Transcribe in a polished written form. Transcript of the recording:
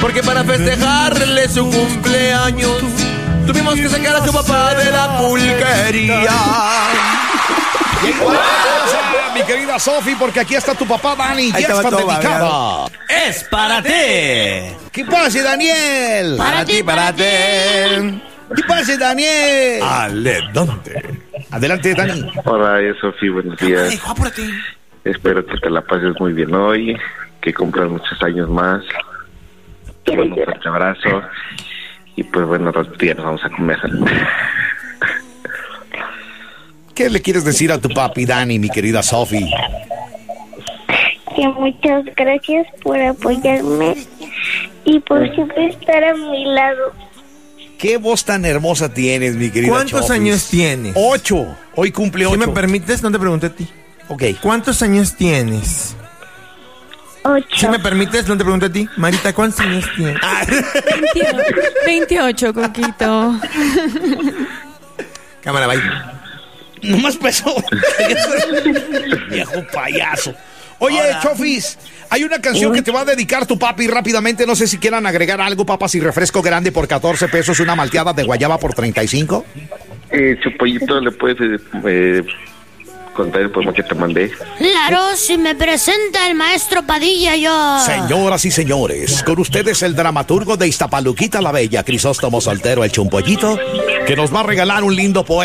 porque para festejarle su cumpleaños tuvimos que sacar a su papá de la pulquería. Mi querida Sofi, porque aquí está tu papá Dani, ya está dedicada. Es para ti. ¿Qué pasa, Daniel? Para ti, para ti. ¿Qué pasa, Daniel? Adelante. Adelante, Dani. Hola, Sofi, buenos días. Espero que te la pases muy bien hoy, que cumplas muchos años más. Te mando un fuerte abrazo. Y pues bueno, ya nos vamos a comer. ¿Qué le quieres decir a tu papi, Dani, mi querida Sofi? Que muchas gracias por apoyarme y por siempre estar a mi lado. ¿Qué voz tan hermosa tienes, mi querida ¿Cuántos Chofis? años tienes? 8. Hoy cumple 8. Si me permites, no te pregunté a ti. Ok. ¿Cuántos años tienes? 8. Si me permites, no te pregunté a ti. Marita, ¿cuántos años tienes? 28, Coquito. Cámara, bye. Nomás pesó. Viejo payaso. Oye, Chofis, hay una canción que te va a dedicar tu papi rápidamente. No sé si quieran agregar algo, papas, y refresco grande por 14 pesos, una malteada de guayaba por 35. Chupollito, ¿le puedes contar el poema que te mandé? Claro, si me presenta el maestro Padilla, yo... Señoras y señores, con ustedes el dramaturgo de Iztapaluquita la Bella, Crisóstomo Soltero, el Chumpollito, que nos va a regalar un lindo poema.